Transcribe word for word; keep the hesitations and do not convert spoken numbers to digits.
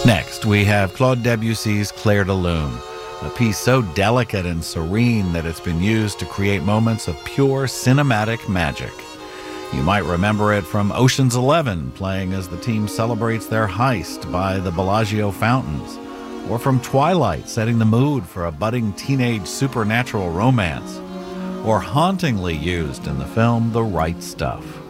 Next, we have Claude Debussy's Clair de Lune, a piece so delicate and serene that it's been used to create moments of pure cinematic magic. You might remember it from Ocean's Eleven, playing as the team celebrates their heist by the Bellagio fountains, or from Twilight, setting the mood for a budding teenage supernatural romance, or hauntingly used in the film The Right Stuff.